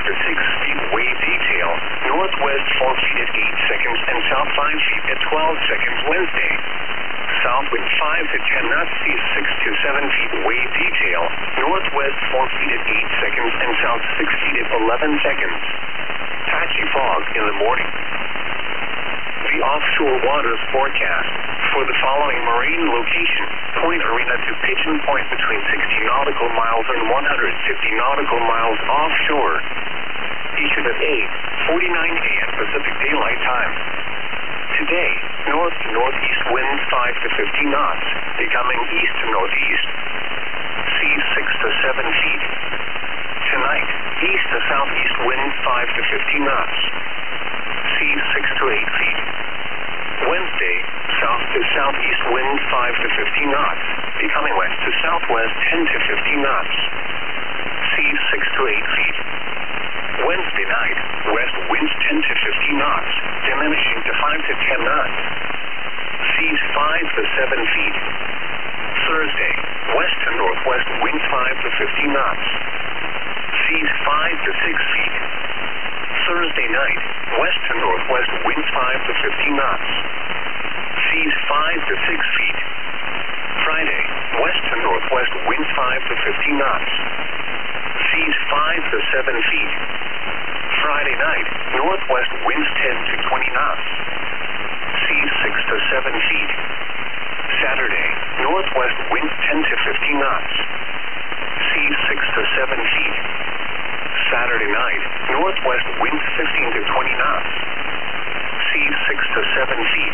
to 6 feet wave detail. Northwest 4 feet at 8 seconds and south 5 feet at 12 seconds Wednesday. South wind 5 to 10 knots, seas 6 to 7 feet wave detail. Northwest 4 feet at 8 seconds and south 6 feet at 11 seconds. Patchy fog in the morning. The offshore waters forecast for the following marine location: Point Arena to Pigeon Point between 60 nautical miles and 150 nautical miles offshore. Issued at 8:49 a.m. Pacific Daylight Time. Today, north to northeast winds 5 to 15 knots, becoming east to northeast. Seas 6 to 7 feet. Tonight, east to southeast winds 5 to 15 knots. Seas 6 to 8 feet. Wednesday, south to southeast winds 5 to 15 knots, becoming west to southwest 10 to 15 knots. Seas 6 to 8 feet. Wednesday night, west winds 10 to 15 knots, diminishing to 5 to 10 knots. Seas 5 to 7 feet. Thursday, west to northwest winds 5 to 15 knots. Seas 5 to 6 feet. Thursday night, west to northwest winds 5 to 15 knots. Seas 5 to 6 feet. Friday, west to northwest winds 5 to 15 knots. Seas 5 to 7 feet. Friday night, northwest winds 10 to 20 knots. Seas 6 to 7 feet. Saturday, northwest winds 10 to 15 knots. Seas 6 to 7 feet. Saturday night, northwest winds 15 to 20 knots. Seas 6 to 7 feet.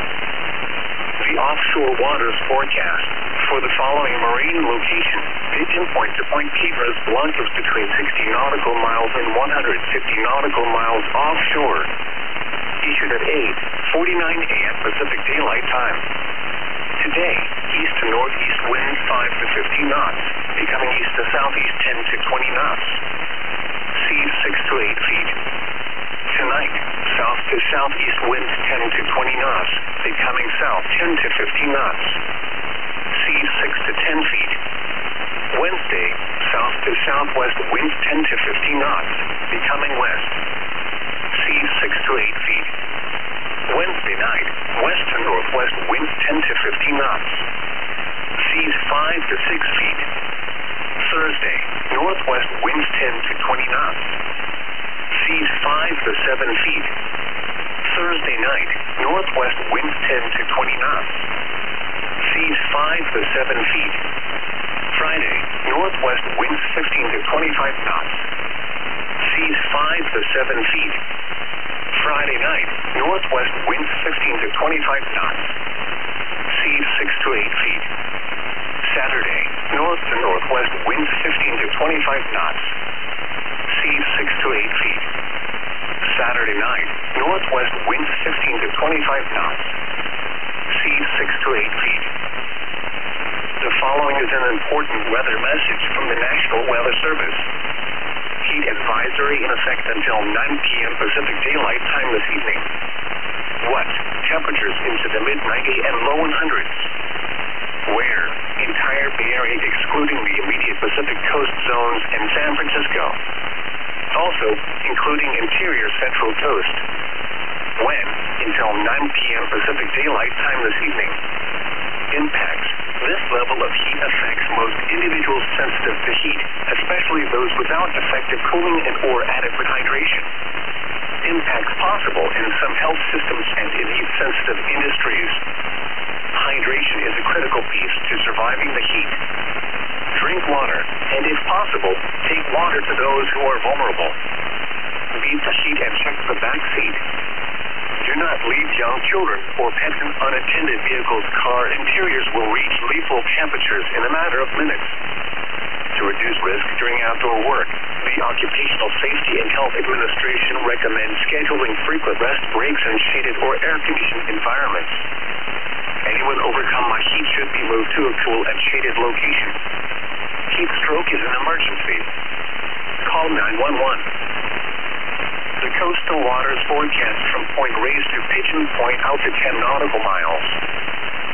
The offshore waters forecast for the following marine location: Pigeon Point to Point Piedras Blancas between 60 nautical miles and 150 nautical miles offshore. Issued at 8:49 a.m. Pacific Daylight Time. Today, east to northeast winds 5 to 15 knots, becoming east to southeast 10 to 20 knots. Seas 6 to 8 feet. Tonight, south to southeast winds 10 to 20 knots, becoming south 10 to 15 knots. Seas 6 to 10 feet. Wednesday, south to southwest winds 10 to 15 knots, becoming west. Seas 6 to 8 feet. Wednesday night, west to northwest winds 10 to 15 knots. Seas 5 to 6 feet. Thursday, northwest winds 10 to 20 knots. Seas 5 to 7 feet. Thursday night, northwest winds 10 to 20 knots. Seas 5 to 7 feet. Friday, northwest winds 15 to 25 knots. Seas 5 to 7 feet. Friday night, northwest winds 15 to 25 knots. Seas 6 to 8 feet. Saturday, north to northwest winds 15 to 25 knots. Seas 6 to 8 feet. Saturday night, northwest winds 15 to 25 knots. Seas 6 to 8 feet. The following is an important weather message from the National Weather Service. Heat advisory in effect until 9 p.m. Pacific Daylight Time this evening. What? Temperatures into the mid-90s and low 100s. Where? Entire Bay Area excluding the immediate Pacific Coast zones and San Francisco. Also, including interior Central Coast. When? Until 9 p.m. Pacific Daylight Time this evening. Impacts. This level of heat affects most individuals sensitive to heat, especially those without effective cooling and/or adequate hydration. Impacts possible in some health systems and in heat-sensitive industries. Hydration is a critical piece to surviving the heat. Drink water, and if possible, take water to those who are vulnerable. Beat the heat and check the back seat. Do not leave young children or pets in unattended vehicles. Car interiors will reach lethal temperatures in a matter of minutes. To reduce risk during outdoor work, the Occupational Safety and Health Administration recommends scheduling frequent rest breaks in shaded or air-conditioned environments. Anyone overcome by heat should be moved to a cool and shaded location. Heat stroke is an emergency. Call 911. The coastal waters forecast from Point Reyes to Pigeon Point out to 10 nautical miles.